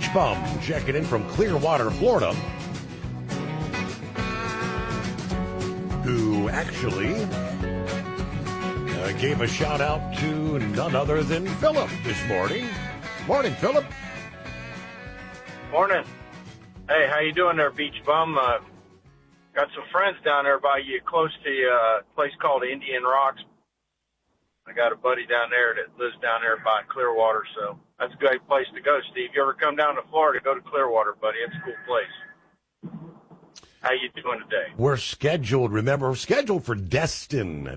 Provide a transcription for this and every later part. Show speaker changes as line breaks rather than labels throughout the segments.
Beach Bum checking in from Clearwater, Florida, who actually gave a shout out to none other than Philip this morning. Morning, Philip.
Morning. Hey, how you doing there, Beach Bum? Got some friends down there by you, close to a place called Indian Rocks. I got a buddy down there that lives down there by Clearwater, so that's a great place to go, Steve. You ever come down to Florida, go to Clearwater, buddy. It's a cool place. How you doing today?
We're scheduled, remember, for Destin.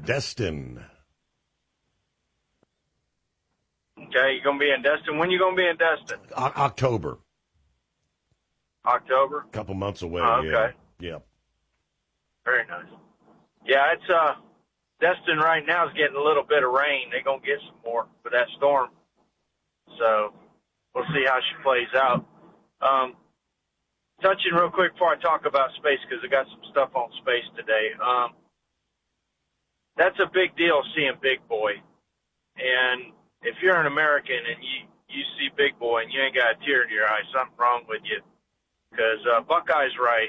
Okay, you going to be in Destin? When you going to be in Destin?
October.
October?
A couple months away.
Oh, okay.
Yeah.
Very nice. Yeah, it's Destin right now is getting a little bit of rain. They're going to get some more for that storm. So we'll see how she plays out. Touching real quick before I talk about space, because I got some stuff on space today. That's a big deal, seeing Big Boy. And if you're an American and you see Big Boy and you ain't got a tear in your eye, something's wrong with you. Because Buckeye's right.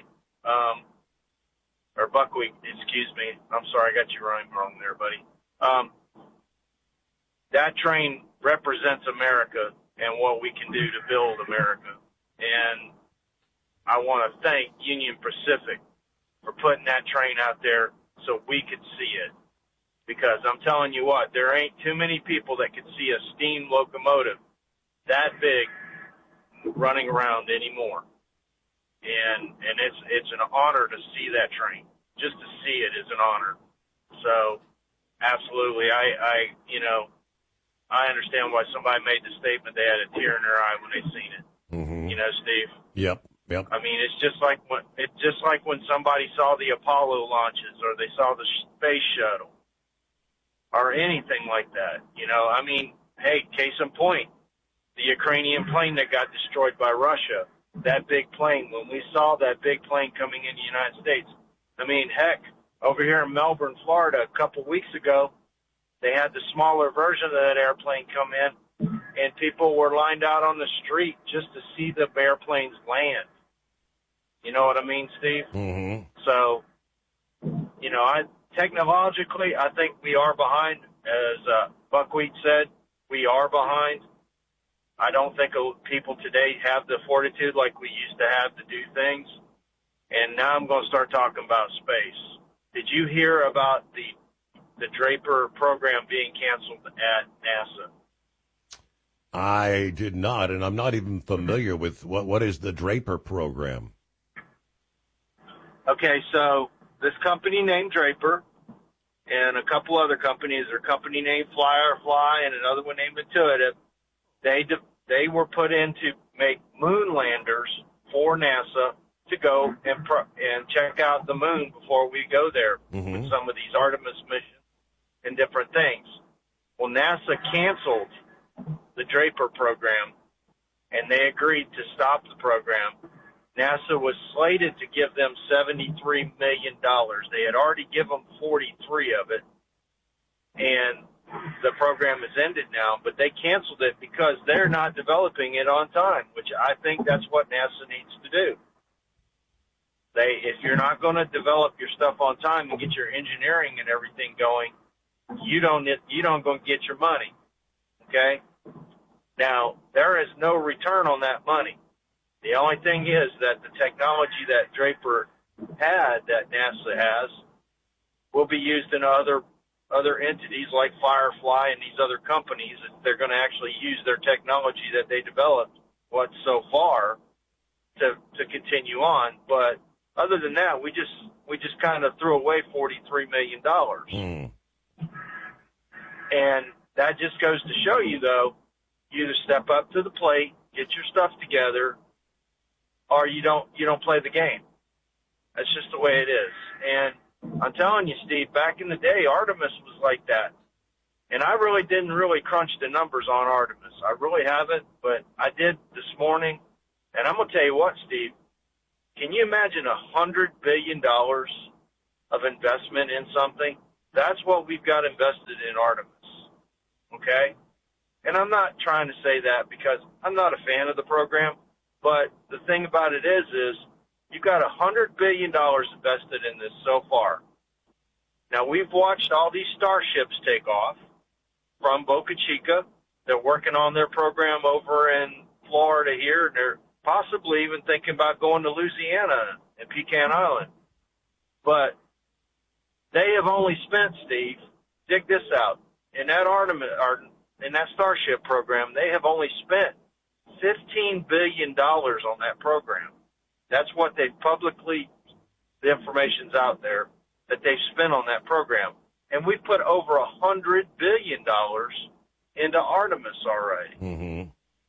Or Buckwheat, excuse me. I'm sorry, I got you wrong there, buddy. That train represents America and what we can do to build America. And I want to thank Union Pacific for putting that train out there so we could see it. Because I'm telling you what, there ain't too many people that can see a steam locomotive that big running around anymore. And it's an honor to see that train. Just to see it is an honor. So, absolutely, I understand why somebody made the statement they had a tear in their eye when they seen it.
Mm-hmm.
You know, Steve.
Yep.
I mean, it's just like when somebody saw the Apollo launches or they saw the space shuttle or anything like that. You know, I mean, hey, case in point, the Ukrainian plane that got destroyed by Russia. That big plane, when we saw that big plane coming in the United States, I mean, heck, over here in Melbourne, Florida, a couple weeks ago, they had the smaller version of that airplane come in, and people were lined out on the street just to see the airplanes land. You know what I mean, Steve?
Mm-hmm.
So, you know, technologically, I think we are behind. As Buckwheat said, we are behind. I don't think people today have the fortitude like we used to have to do things. And now I'm going to start talking about space. Did you hear about the Draper program being canceled at NASA?
I did not, and I'm not even familiar with what is the Draper program.
Okay, so this company named Draper and a couple other companies, or a company named Firefly and another one named Intuitive, they were put in to make moon landers for NASA to go and check out the moon before we go there with some of these Artemis missions and different things. Well, NASA canceled the Draper program, and they agreed to stop the program. NASA was slated to give them $73 million. They had already given them 43 of it, and the program has ended now, but they canceled it because they're not developing it on time, which I think that's what NASA needs to do. If you're not going to develop your stuff on time and get your engineering and everything going, you don't go get your money. Okay? Now, there is no return on that money. The only thing is that the technology that Draper had, that NASA has, will be used in other entities like Firefly and these other companies. They're going to actually use their technology that they developed so far to continue on. But other than that, we just kind of threw away $43 million. And that just goes to show you, though, you either step up to the plate, get your stuff together, or you don't play the game. That's just the way it is. And I'm telling you, Steve, back in the day, Artemis was like that. And I really didn't crunch the numbers on Artemis. I really haven't, but I did this morning. And I'm going to tell you what, Steve, can you imagine $100 billion of investment in something? That's what we've got invested in Artemis. Okay? And I'm not trying to say that because I'm not a fan of the program. But the thing about it is you've got $100 billion invested in this so far. Now, we've watched all these starships take off from Boca Chica. They're working on their program over in Florida here, and they're possibly even thinking about going to Louisiana and Pecan Island. But they have only spent, Steve, dig this out, in that Artemis, or in that Starship program, they have only spent $15 billion on that program. That's what they've publicly, the information's out there, that they've spent on that program. And we've put over $100 billion into Artemis already.
Mm-hmm.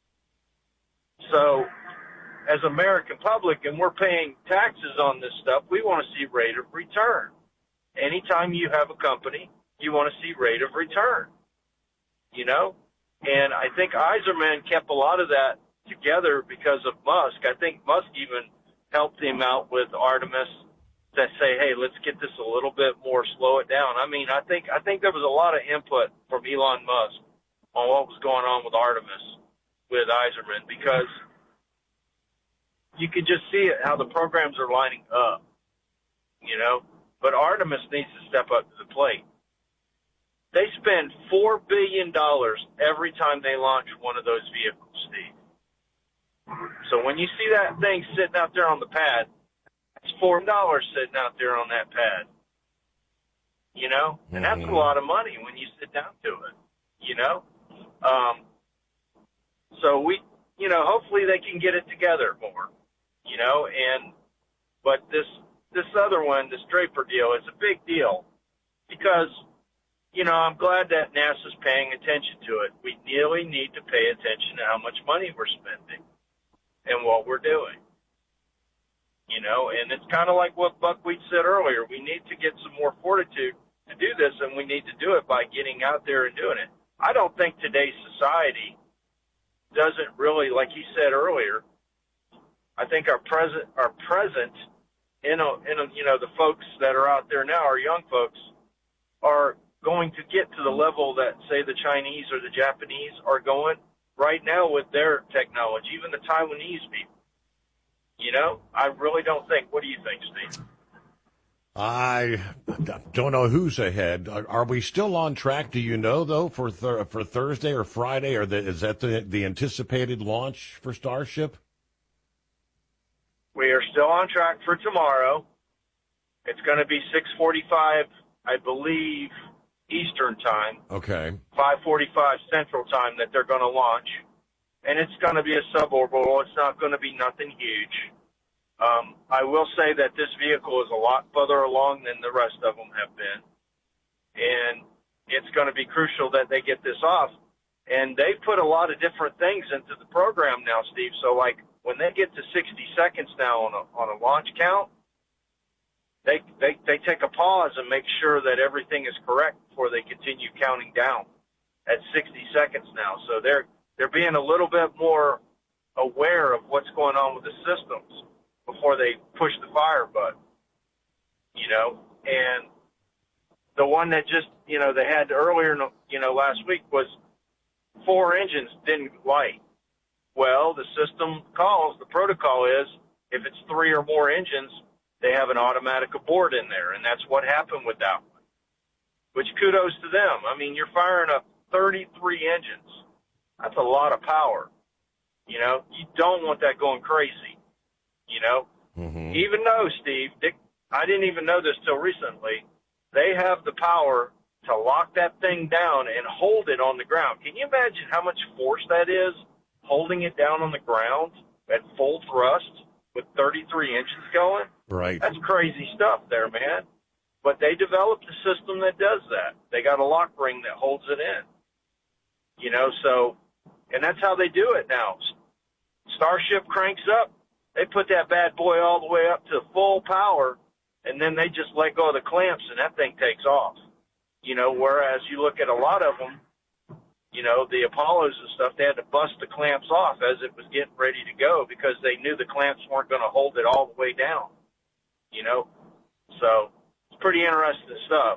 So, as American public, and we're paying taxes on this stuff, we want to see rate of return. Anytime you have a company, you want to see rate of return, you know? And I think Iserman kept a lot of that together because of Musk. I think Musk even helped him out with Artemis to say, hey, let's get this a little bit more, slow it down. I mean, I think there was a lot of input from Elon Musk on what was going on with Artemis, with Iserman, because you could just see it, how the programs are lining up, you know. But Artemis needs to step up to the plate. They spend $4 billion every time they launch one of those vehicles, Steve. So when you see that thing sitting out there on the pad, it's $4 sitting out there on that pad, you know? And that's a lot of money when you sit down to it, you know? So we, you know, hopefully they can get it together more, you know? But this other one, this Draper deal, is a big deal because, you know, I'm glad that NASA's paying attention to it. We really need to pay attention to how much money we're spending and what we're doing, you know, and it's kind of like what Buckwheat said earlier. We need to get some more fortitude to do this, and we need to do it by getting out there and doing it. I don't think today's society doesn't really, like he said earlier, I think our present, you know, the folks that are out there now, our young folks, are going to get to the level that, say, the Chinese or the Japanese are going right now with their technology, even the Taiwanese people. You know, I really don't think. What do you think, Steve?
I don't know who's ahead. Are we still on track? Do you know, though, for Thursday or Friday, or is that the anticipated launch for Starship?
We are still on track for tomorrow. It's going to be 6:45, I believe, Eastern time.
Okay.
5:45 Central time that they're going to launch. And it's going to be a suborbital. It's not going to be nothing huge. I will say that this vehicle is a lot further along than the rest of them have been. And it's going to be crucial that they get this off. And they put a lot of different things into the program now, Steve. So, like, when they get to 60 seconds now on a launch count, they take a pause and make sure that everything is correct before they continue counting down at 60 seconds now. So they're being a little bit more aware of what's going on with the systems before they push the fire button, you know. And the one that just, you know, they had earlier, you know, last week was 4 engines didn't light. Well, the system calls, the protocol is, if it's 3 or more engines, they have an automatic abort in there, and that's what happened with that one, which kudos to them. I mean, you're firing up 33 engines. That's a lot of power. You know, you don't want that going crazy, you know.
Mm-hmm.
Even though, Steve, Dick, I didn't even know this till recently, they have the power to lock that thing down and hold it on the ground. Can you imagine how much force that is, holding it down on the ground at full thrust with 33 engines going?
Right.
That's crazy stuff there, man. But they developed a system that does that. They got a lock ring that holds it in. You know, so, and that's how they do it now. Starship cranks up. They put that bad boy all the way up to full power, and then they just let go of the clamps, and that thing takes off. You know, whereas you look at a lot of them, you know, the Apollos and stuff, they had to bust the clamps off as it was getting ready to go because they knew the clamps weren't going to hold it all the way down, you know. So it's pretty interesting stuff.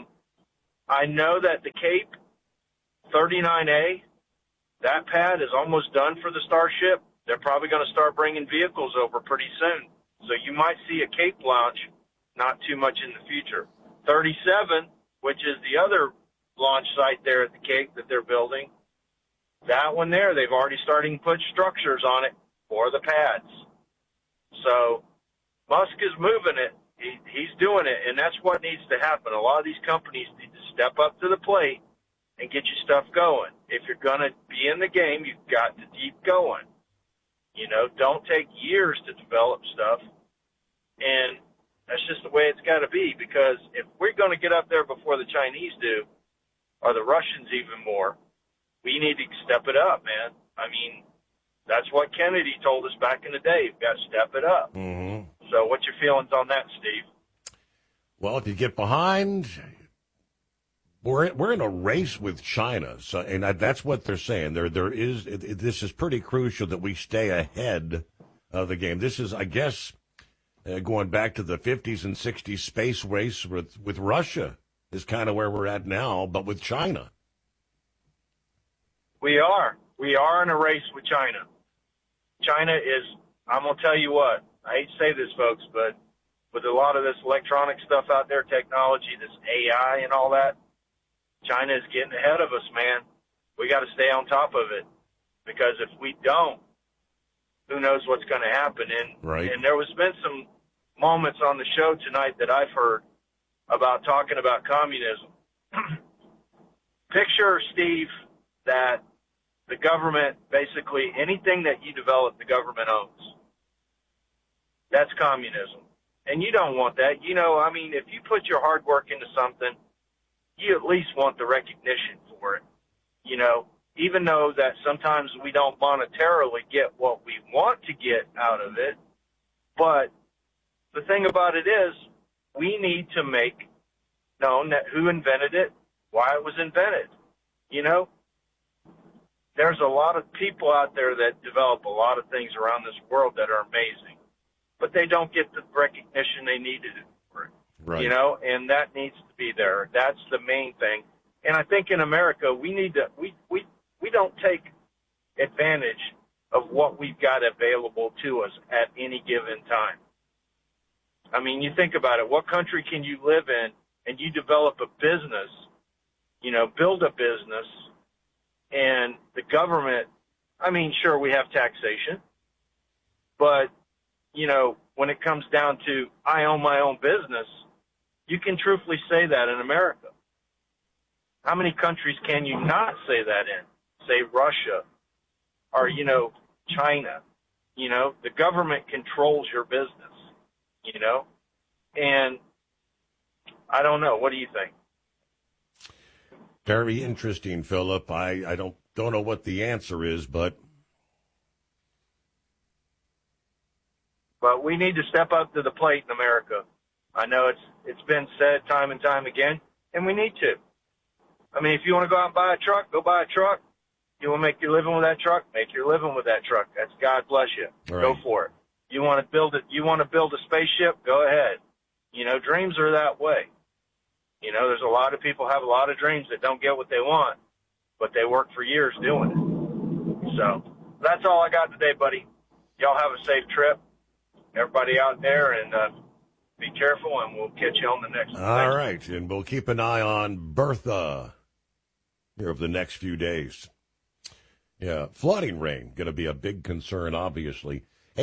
I know that the Cape 39A, that pad is almost done for the Starship. they're probably going to start bringing vehicles over pretty soon. So you might see a Cape launch not too much in the future. 37, which is the other launch site there at the Cape that they're building, that one there, they've already started to put structures on it for the pads. So Musk is moving it. He's doing it, and that's what needs to happen. A lot of these companies need to step up to the plate and get your stuff going. If you're going to be in the game, you've got to keep going. You know, don't take years to develop stuff. And that's just the way it's got to be, because if we're going to get up there before the Chinese do, or the Russians even more, we need to step it up, man. I mean, that's what Kennedy told us back in the day. You've got to step it up. Mm-hmm. So what's your feelings on that, Steve?
Well, if you get behind, we're in a race with China. So, and that's what they're saying. This is pretty crucial that we stay ahead of the game. This is, I guess, going back to the 50s and 60s space race with Russia is kind of where we're at now, but with China.
We are in a race with China. China is, I'm going to tell you what, I hate to say this, folks, but with a lot of this electronic stuff out there, technology, this AI and all that, China is getting ahead of us, man. We got to stay on top of it, because if we don't, who knows what's going to happen. And there was been some moments on the show tonight that I've heard about talking about communism. Picture, Steve, that the government, basically anything that you develop, the government owns. That's communism. And you don't want that. You know, I mean, if you put your hard work into something, you at least want the recognition for it. You know, even though that sometimes we don't monetarily get what we want to get out of it. But the thing about it is, we need to make known that who invented it, why it was invented. You know, there's a lot of people out there that develop a lot of things around this world that are amazing, but they don't get the recognition they needed for it. Right. You know, and that needs to be there. That's the main thing. And I think in America, we need to, we don't take advantage of what we've got available to us at any given time. I mean, you think about it. What country can you live in and you develop a business, you know, build a business, and the government, I mean, sure, we have taxation, but, you know, when it comes down to I own my own business, you can truthfully say that in America. How many countries can you not say that in? Say Russia or, you know, China. You know, the government controls your business, you know, and I don't know. What do you think?
Very interesting, Philip. I don't know what the answer is, but
we need to step up to the plate in America. I know it's been said time and time again, and we need to. I mean, if you want to go out and buy a truck, go buy a truck. You want to make your living with that truck, make your living with that truck. That's God bless you. Right. Go for it. You want to build it? You want to build a spaceship? Go ahead. You know, dreams are that way. You know, there's a lot of people have a lot of dreams that don't get what they want, but they work for years doing it. So that's all I got today, buddy. Y'all have a safe trip. Everybody out there, and be careful, and we'll catch you on the next one.
All right, and we'll keep an eye on Bertha here over the next few days. Yeah, flooding rain, going to be a big concern, obviously.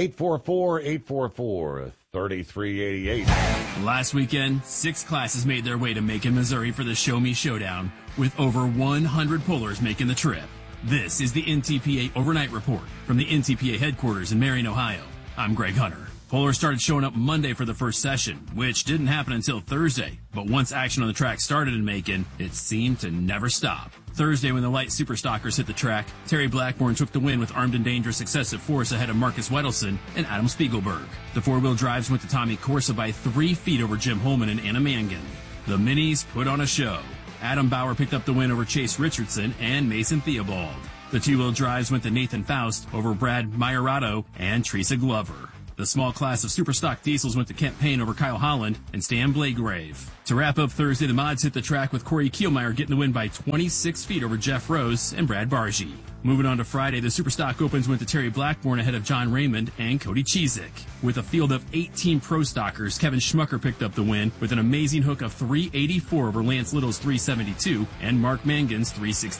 844-844-3388.
Last weekend, 6 classes made their way to Macon, Missouri for the Show Me Showdown, with over 100 pullers making the trip. This is the NTPA Overnight Report from the NTPA headquarters in Marion, Ohio. I'm Greg Hunter. Pullers started showing up Monday for the first session, which didn't happen until Thursday. But once action on the track started in Macon, it seemed to never stop. Thursday, when the light superstockers hit the track, Terry Blackburn took the win with Armed and Dangerous Excessive Force ahead of Marcus Wedelson and Adam Spiegelberg. The four-wheel drives went to Tommy Corsa by 3 feet over Jim Holman and Anna Mangan. The Minis put on a show. Adam Bauer picked up the win over Chase Richardson and Mason Theobald. The two-wheel drives went to Nathan Faust over Brad Maiorato and Teresa Glover. The small class of Superstock diesels went to Kent Payne over Kyle Holland and Stan Blagrave. To wrap up Thursday, the mods hit the track with Corey Kielmeyer getting the win by 26 feet over Jeff Rose and Brad Bargy. Moving on to Friday, the Superstock Opens went to Terry Blackburn ahead of John Raymond and Cody Chizik. With a field of 18 pro stockers, Kevin Schmucker picked up the win with an amazing hook of 384 over Lance Little's 372 and Mark Mangan's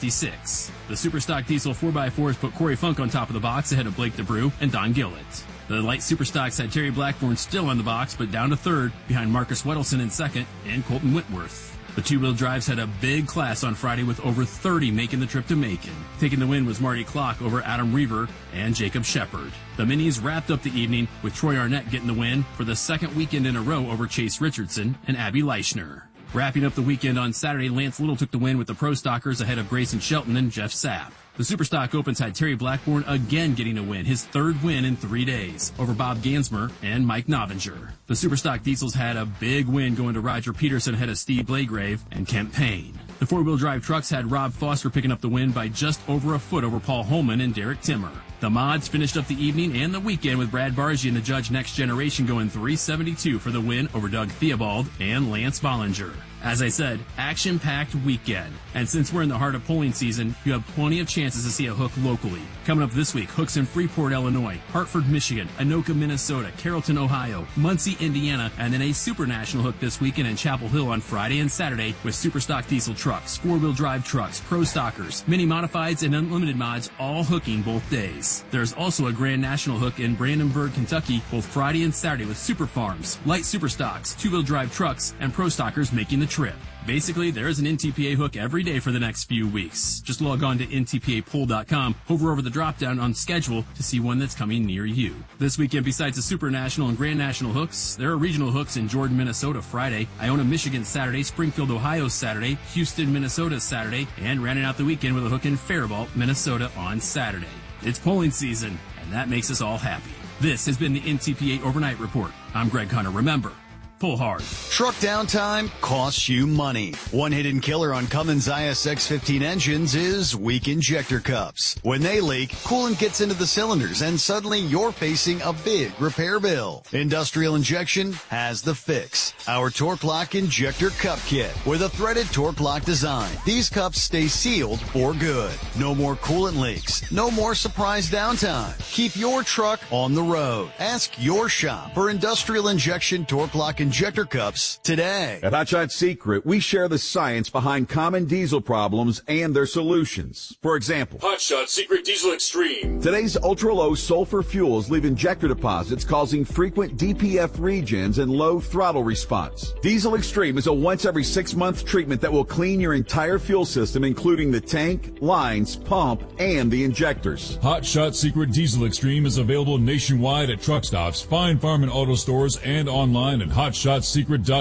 366. The Superstock Diesel 4x4s put Corey Funk on top of the box ahead of Blake DeBrew and Don Gillett. The light Superstocks had Terry Blackburn still on the box, but down to third behind Marcus Wedelson in second and Colton Whitworth. The two-wheel drives had a big class on Friday with over 30 making the trip to Macon. Taking the win was Marty Klock over Adam Reaver and Jacob Shepard. The Minis wrapped up the evening with Troy Arnett getting the win for the second weekend in a row over Chase Richardson and Abby Leichner. Wrapping up the weekend on Saturday, Lance Little took the win with the Pro Stockers ahead of Grayson Shelton and Jeff Sapp. The Superstock Opens had Terry Blackburn again getting a win, his third win in 3 days, over Bob Gansmer and Mike Novinger. The Superstock Diesels had a big win going to Roger Peterson ahead of Steve Blagrave and Kent Payne. The four-wheel drive trucks had Rob Foster picking up the win by just over a foot over Paul Holman and Derek Timmer. The mods finished up the evening and the weekend with Brad Bargy and the Judge Next Generation going 372 for the win over Doug Theobald and Lance Bollinger. As I said, action-packed weekend. And since we're in the heart of polling season, you have plenty of chances to see a hook locally. Coming up this week, hooks in Freeport, Illinois, Hartford, Michigan, Anoka, Minnesota, Carrollton, Ohio, Muncie, Indiana, and then a super national hook this weekend in Chapel Hill on Friday and Saturday with Superstock diesel trucks, four-wheel drive trucks, pro stockers, mini modifieds, and unlimited mods all hooking both days. There's also a Grand National hook in Brandenburg, Kentucky, both Friday and Saturday with Super Farms, light Superstocks, two-wheel drive trucks, and pro stockers making the trip. Basically, there is an NTPA hook every day for the next few weeks. Just log on to ntpapoll.com, hover over the drop-down on schedule to see one that's coming near you. This weekend, besides the Super National and Grand National hooks, there are regional hooks in Jordan, Minnesota Friday, Iona, Michigan Saturday, Springfield, Ohio Saturday, Houston, Minnesota Saturday, and rounding out the weekend with a hook in Faribault, Minnesota on Saturday. It's polling season, and that makes us all happy. This has been the NTPA Overnight Report. I'm Greg Hunter. Remember, pull hard.
Truck downtime costs you money. One hidden killer on Cummins ISX-15 engines is weak injector cups. When they leak, coolant gets into the cylinders and suddenly you're facing a big repair bill. Industrial Injection has the fix. Our Torque Lock Injector Cup Kit with a threaded Torque Lock design. These cups stay sealed for good. No more coolant leaks. No more surprise downtime. Keep your truck on the road. Ask your shop for Industrial Injection Torque Lock Injector cups today.
At Hot Shot Secret, we share the science behind common diesel problems and their solutions. For example,
Hot Shot Secret Diesel Extreme.
Today's ultra-low sulfur fuels leave injector deposits causing frequent DPF regens and low throttle response. Diesel Extreme is a once every 6-month treatment that will clean your entire fuel system, including the tank, lines, pump, and the injectors.
Hot Shot Secret Diesel Extreme is available nationwide at truck stops, Fine Farm and auto stores, and online at hotshotsecret.com.